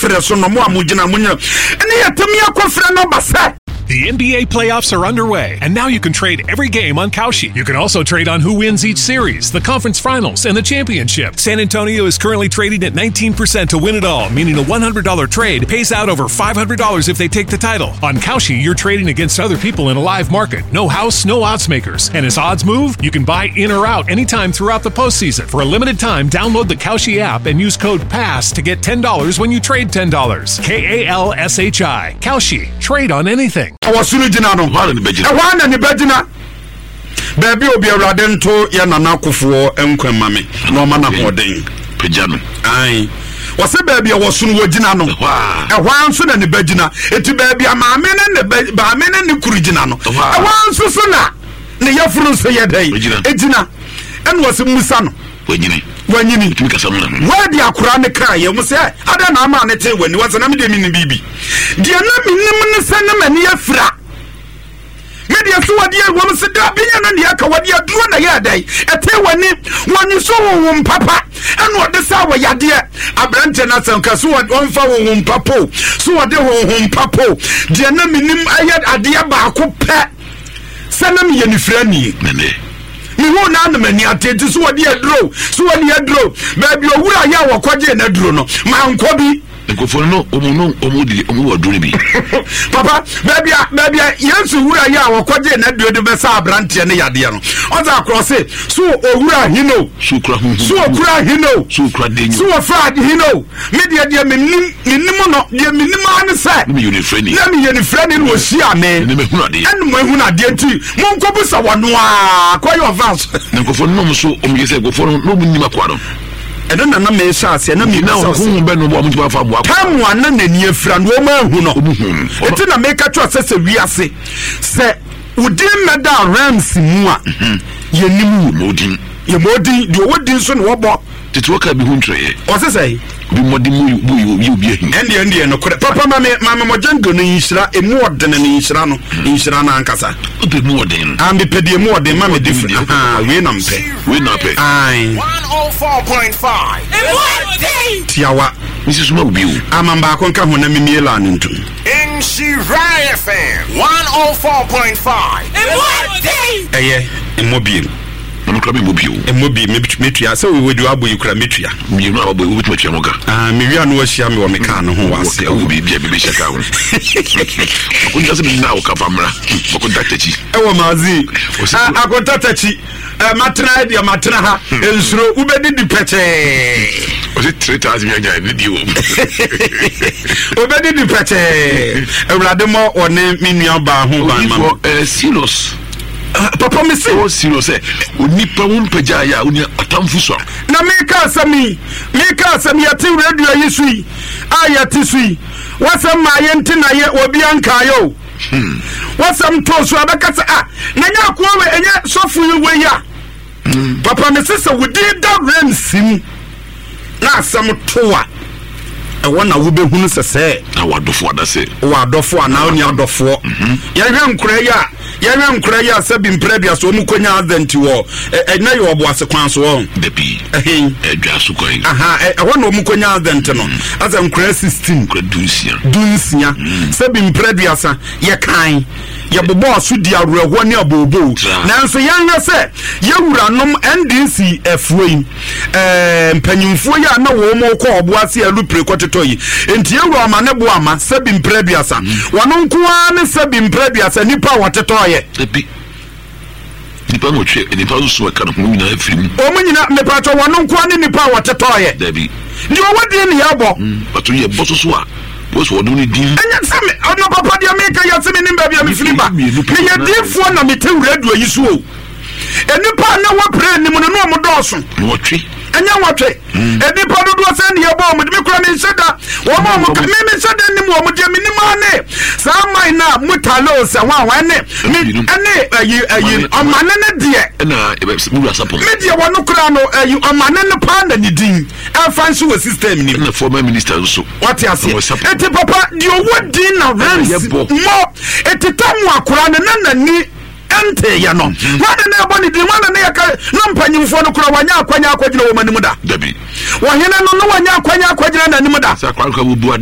frɛ so no mo amugina munya ene yetemi akofrɛ no basa. The NBA playoffs are underway, and now you can trade every game on Kalshi. You can also trade on who wins each series, the conference finals, and the championship. San Antonio is currently trading at 19% to win it all, meaning a $100 trade pays out over $500 if they take the title. On Kalshi, you're trading against other people in a live market. No house, no odds makers. And as odds move, you can buy in or out anytime throughout the postseason. For a limited time, download the Kalshi app and use code PASS to get $10 when you trade $10. KALSHI. Kalshi. Trade on anything. Awasunu jina no ehwana ni bagina baby obi awrade nto ya nana kofuo enkwema me na o mana hoden pejano ai wose baby awasunu wojina no ehwan so na ni bagina eti baby amaame ne ba me ne kuru jina no ehwan so so na ne yafuru so yedai ejina en wose musa no wanyini wadi akura ne kra ye muse ada na ama ne te wani wasa na me de mi bibi de na minim ne se na mani afra me de so wadi won se da binya na ne aka wadi aduro na ye dai ete wani so wo papa eno ode sa wa yade abrante na sanka so won fa wo papo so wode wo papo de na minim ayad ade ba ko pe sanam ye ni fra ni mi hu na na mani atete so wadi aduro baby owura ya wakwaje na aduro no ma nkobi nkofo no omu waduro bi papa baby yesu owura ya wakwaje na aduro de besa abrante ne yade no oza akrose so owura hino so kura hino so kura denyo so fraud hino media de menim no de menim an se me unifreni no hia me ne me hunu ade en mo hunu ade nti mo nkobu sa wono a koyo vance nkofo no mo so omyese nkofo no mo nima kwado eno na me sha se na me na hu be no bo mo tiba fa bo tamu ana na ni afira no ma hu no eti na me ka twa se wiase se udin meda rams mu a yenimu modin de wodin so no wo tete ka bi hu ntreye o se sei bi modin mu bi ehin ende no kore papa mama mojango no yinhira emu odene no yinhira na ankasa ope mu odene ambe pede mu odene mama defri we na mpe ai 104.5 tiawa Mrs. Mobiu amamba konka ho na mimiela ntu in Shirai FM 104.5 emobiu Club Mobiu emobi metua se we wedu abo yikura metua mi no abo we metua moga mewia no ahia me wo meka no ho wase o bi bia shaka ho ko ndase bi na o ka famra ko datachi ewo mazi akotatachi matra ha ensuro ubedi dipete o se 3000 yanya video ubedi dipete ewrade mo one minua ba ho ban ma silos papa me say o serious onipa won paja ya oni atamfu so na meka asami ati radio yisui ayati sui wasam ma yenti na ye obi anka yo wasam to so abakasa na nya ko we enye sofu we ya papa me say wudi da remsim na asam toa e wona wo behunu sese na wadofo adase wadofo na oni adofo ya hwe nkura ya sabi mprebia so mu konya adenti wo na ye oboase kwan so wo debi edwa so kwan wona mu konya adenti no asa nkura 16 nkura dunsia sabi mprebia sa ye kan ye bobo so di awreho ne abobo nanso yanga se ye wuranom NDC afuoi mpanyimfo ya na wo mo ko oboase alupre kwotetoyi enti ye wura ma ne bo ama sabi mprebia sa wono nkoa ne sabi mprebia sa nipa wotetoye debi nipa no twe nipa so ka no mu na afrim o mu nyina me pato wono nkoa ne nipa wotetoye debi ndi o wadi ne yabo pato ye boso so a was what do din anya same ono papa dia meka ya seme nimba bia me filiba me ye difo na me te radio yi so enipa na wo pre ni mu no mo doso no twe anya watwe enipa do do se ne yabo mo de me kura me nseda wo mo me nseda ni mo de me ni ma ne sa mai na mutalo se wa ne me ene ayi amane ne de na mu asapo me de wo no kura no ayi amane ne pa na ni din fancy we system ni na former minister so what you say eti papa di owo din na rents mo eti tamu akura ne na ni ente ya no wana na boni di wana na yaka no mpanyimfo no kura wanya akwanya akwagina wo manimu da dabi wo hena no wanya akwanya akwagina na nimu da sa kwa bu